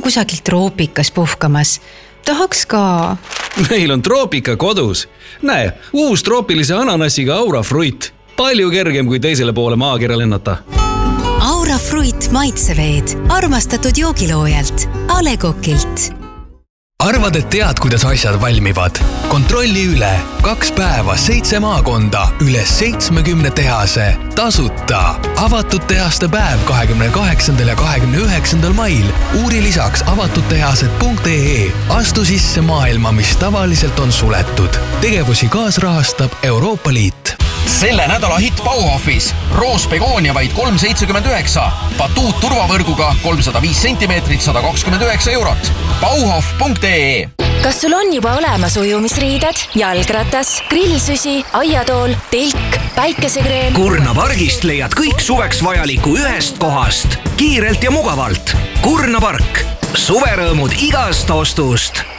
kusagil troopikas puhkamas. Tahaks ka. Meil on troopika kodus. Näe, uus troopilise ananassiga Aura Fruit. Palju kergem kui teisele poole maakera lennata. Aura Fruit maitseveed. Armastatud joogiloojalt. A. Le Coqilt. Arvad, et tead, kuidas asjad valmivad? Kontrolli üle. 2 päeva, 7 maakonda, üle 70 tehase. Tasuta. Avatud tehaste päev 28. ja 29. mail. Uuri lisaks avatudtehased.ee. Astu sisse maailma, mis tavaliselt on suletud. Tegevusi kaasrahastab Euroopa Liit. Selle nädala hitt Bauhofis. Roos Begonia vaid 3,79. Batuut turvavõrguga 305 cm, 129 €. Bauhof.ee. Kas sul on juba olemas ujumisriided, jalgratas, grillsüsi, aiatool, telk, päikesekreem? Kurna pargist leiad kõik suveks vajaliku ühest kohast. Kiirelt ja mugavalt. Kurna park. Suverõõmud igast ostust.